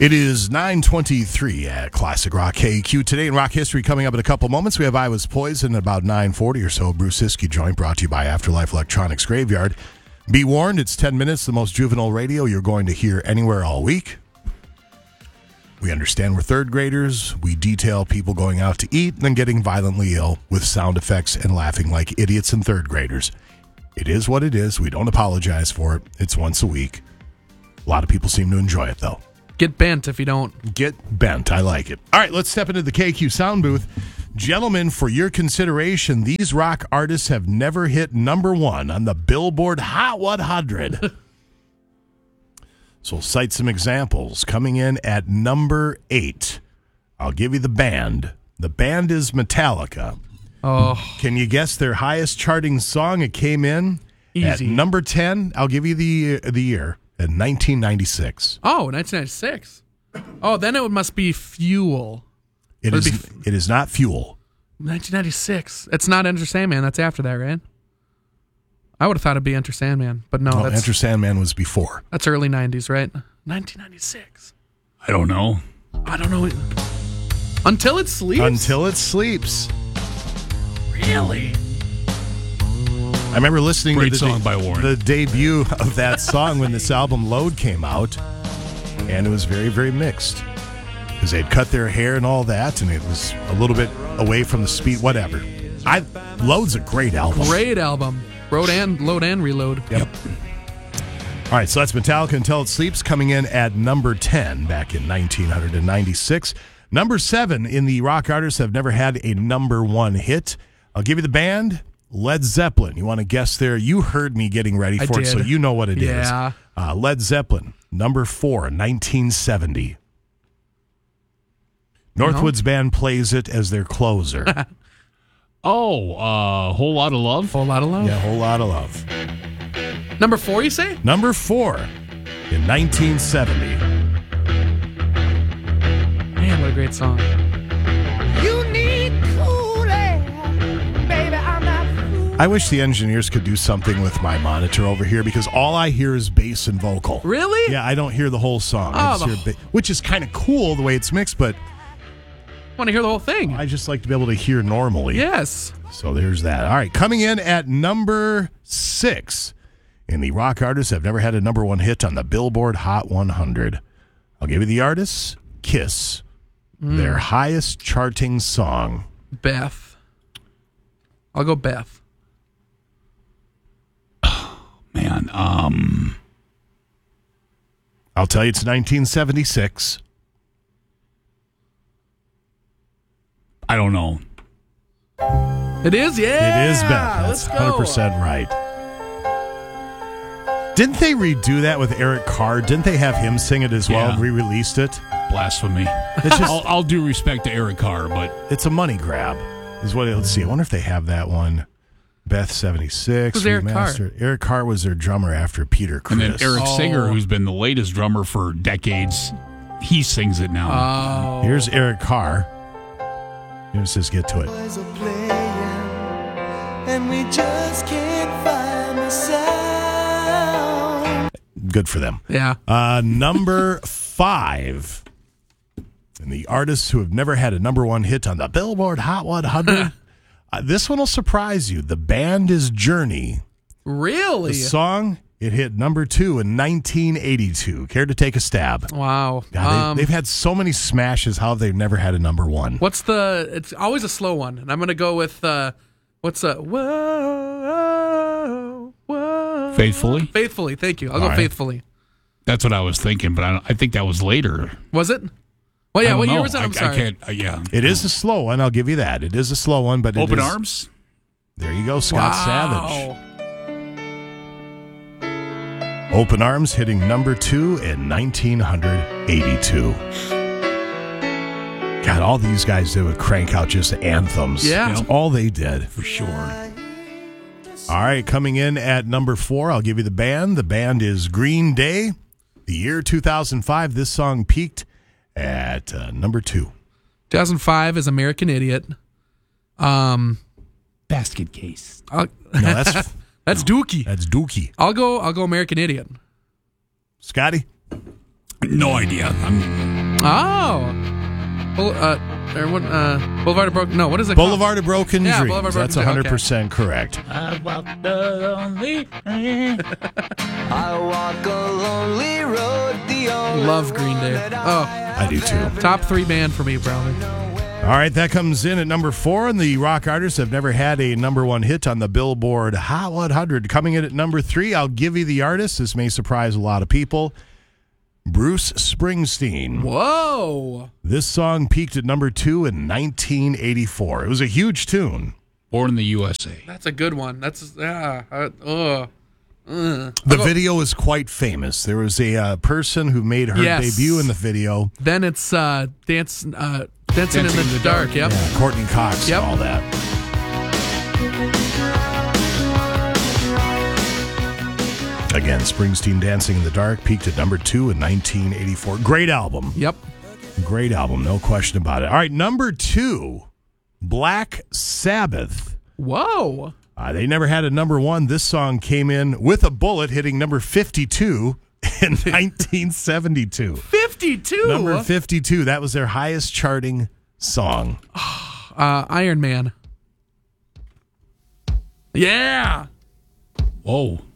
It is 9:23 at Classic Rock KQ. Today in rock history, coming up in a couple moments, we have I Was Poison at about 9:40 or so. Bruce Hiskey joint brought to you by Afterlife Electronics Graveyard. Be warned, it's 10 minutes, the most juvenile radio you're going to hear anywhere all week. We understand we're third graders. We detail people going out to eat and then getting violently ill with sound effects and laughing like idiots and third graders. It is what it is. We don't apologize for it. It's once a week. A lot of people seem to enjoy it, though. Get bent if you don't. Get bent. I like it. All right, let's step into the KQ sound booth. Gentlemen, for your consideration, these rock artists have never hit number one on the Billboard Hot 100. So we'll cite some examples. Coming in at number 8, I'll give you the band. The band is Metallica. Oh. Can you guess their highest charting song? It came in Easy. at number 10. I'll give you the year. In 1996. Oh, 1996. Oh, then it must be Fuel. It is not Fuel. 1996. It's not Enter Sandman. That's after that, right? I would have thought it'd be Enter Sandman, but no. That's Enter Sandman was before. That's early 90s, right? 1996. I don't know. Until It Sleeps? Until It Sleeps. Really? I remember listening Great to song by Warren. the debut of that song when this album Load came out, and it was very, very mixed. Because they'd cut their hair and all that, and it was a little bit away from the speed, whatever. Load's a great album. Great album. Load and Reload. Yep. All right, so that's Metallica Until It Sleeps, coming in at number 10 back in 1996. Number 7 in the rock artists have never had a number 1 hit. I'll give you the band. Led Zeppelin. You want to guess there? You heard me getting ready for it, so you know what it is. Led Zeppelin, number 4, 1970. Northwoods Band plays it as their closer. Whole Lot of Love? Whole Lot of Love? Yeah, Whole Lot of Love. Number 4, you say? Number 4 in 1970. Man, what a great song. You need cool air, baby, I'm not fool. I wish the engineers could do something with my monitor over here because all I hear is bass and vocal. Really? Yeah, I don't hear the whole song. I just hear which is kind of cool the way it's mixed, but I want to hear the whole thing. I just like to be able to hear normally. Yes. So there's that. All right, coming in at number 6 in the rock artists have never had a number 1 hit on the Billboard Hot 100. I'll give you the artists. Kiss. Their highest charting song. Beth. I'll go Beth. Man, I'll tell you it's 1976. I don't know. It is? Yeah. It is Beth. That's Let's go. 100% right. Didn't they redo that with Eric Carr? Didn't they have him sing it as well and re-released it? Blasphemy. It's just, I'll do respect to Eric Carr, but it's a money grab. Let's see. I wonder if they have that one. Beth 76. Who's Eric Carr? Eric Carr was their drummer after Peter Criss. and then Eric Singer, who's been the latest drummer for decades, he sings it now. Oh. Here's Eric Carr. Here's his get to it. Boys are playing, and we just can't find the sound. Good for them. Yeah. Number 5. And the artists who have never had a number 1 hit on the Billboard Hot 100. This one will surprise you. The band is Journey. Really? The song, it hit number 2 in 1982. Care to take a stab? Wow. God, they've had so many smashes. How have they never had a number 1? It's always a slow one. And I'm going to go with, whoa, whoa. Faithfully? Faithfully, thank you. I'll All go right. Faithfully. That's what I was thinking, but I think that was later. Was it? Well, yeah, I what don't year know. was it? I'm I sorry. can't, It is a slow one. I'll give you that. It is a slow one, but Open Arms? There you go, Scott Wow. Savage. Open Arms hitting number 2 in 1982. God, all these guys did would crank out just anthems. Yeah. That's all they did. For sure. All right, coming in at number 4, I'll give you the band. The band is Green Day. The year 2005, this song peaked at number 2. 2005 is American Idiot. Basket Case. No, that's Dookie. That's Dookie. I'll go American Idiot. Scotty? No idea. Boulevard of Broken. No, what is it? Boulevard of Broken Yeah, Dreams. Boulevard of Broken That's Dreams. 100% correct. I walk a lonely road. Love Green Day. Oh, I do too. top 3 band for me, brother. All right, that comes in at number 4, and the rock artists have never had a number 1 hit on the Billboard Hot 100. Coming in at number 3, I'll give you the artist. This may surprise a lot of people. Bruce Springsteen. Whoa. This song peaked at number 2 in 1984. It was a huge tune. Born in the USA. That's a good one. That's The video is quite famous. There was a person who made her Yes. debut in the video. Then it's Dancing in the Dark. Yep. Yeah, Courtney Cox Yep. and all that. Again, Springsteen Dancing in the Dark peaked at number 2 in 1984. Great album. Yep. Great album, no question about it. All right, number 2, Black Sabbath. Whoa. They never had a number 1. This song came in with a bullet, hitting number 52 in 1972. 52. Number 52. That was their highest charting song. Iron Man. Yeah. Whoa.